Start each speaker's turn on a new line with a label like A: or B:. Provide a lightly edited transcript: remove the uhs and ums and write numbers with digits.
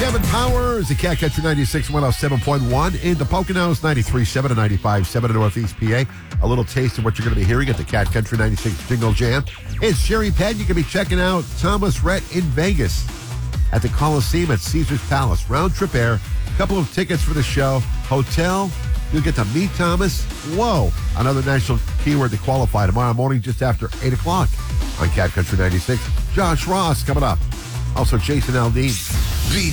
A: Kevin Powers, the Cat Country 96, 107.1 in the Poconos, 93.7 and 95.7 in Northeast PA. A little taste of what you're going to be hearing at the Cat Country 96 Jingle Jam. It's Sherry Penn. You can be checking out Thomas Rhett in Vegas at the Coliseum at Caesars Palace. Round trip air, couple of tickets for the show, hotel. You'll get to meet Thomas. Whoa, another national keyword to qualify tomorrow morning just after 8 o'clock on Cat Country 96. Josh Ross coming up. Also, Jason Aldean.